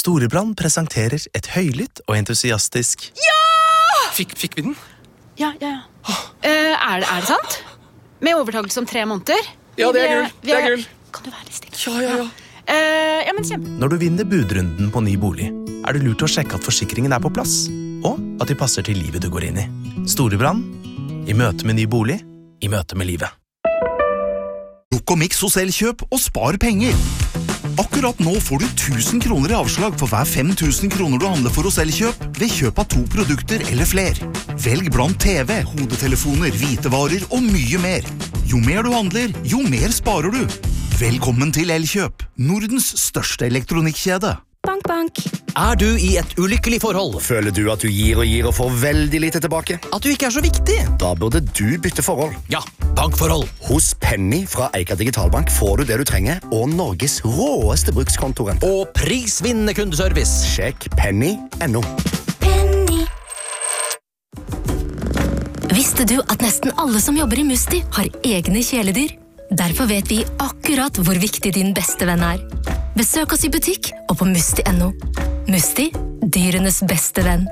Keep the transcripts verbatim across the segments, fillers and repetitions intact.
Storebrand presenterer et høylytt og entusiastisk Ja! Fikk, fikk vi den? Ja, ja, ja. Uh, er, det, er det sant? Med overtakelse om tre måneder? Ja, det er gull. Det er gull. Kan du være litt stille? Ja, ja, ja. Uh, ja, men kjempe. Når du vinner budrunden på ny bolig, er det lurt å sjekke at forsikringen er på plass, og at de passer til livet du går inn i. Storebrand, i møte med ny bolig, i møte med livet. Lukk og mix hos Elkjøp og spar penger. Akkurat nå får du tusen kroner i avslag for hver fem tusen kroner du handler for hos Elkjøp ved kjøp av to produkter eller fler. Velg blant T V, hodetelefoner, hvitevarer og mye mer. Jo mer du handler, jo mer sparer du. Velkommen til Elkjøp, Nordens største elektronikkjede. Bank, bank. Er du i et ulykkelig forhold? Føler du at du gir og gir og får veldig lite tilbake? At du ikke er så viktig? Da burde du bytte forhold. Ja, bankforhold. Hos Penny fra Eika Digitalbank får du det du trenger, og Norges råeste brukskontorrente. Og prisvinnende kundeservice. Sjekk penny punktum no. Penny. Visste du at nesten alle som jobber i Musti har egne kjæledyr? Derfor vet vi akkurat hvor viktig din beste venn er. Besøk oss i butikk og på musti punktum no. Musti, dyrenes beste venn.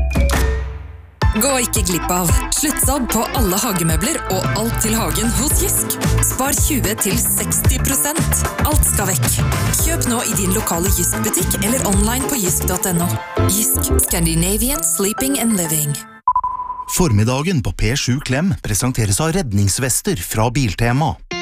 Gå ikke glipp av sluttsalg på alle hagemøbler og alt til hagen hos Jysk. Spar tjue til seksti prosent. Alt skal vekk. Kjøp nå i din lokale Jysk-butikk eller online på jysk punktum no. Jysk, Scandinavian Sleeping and Living. Formiddagen på P sju Klem presenteres av redningsvester fra Biltema.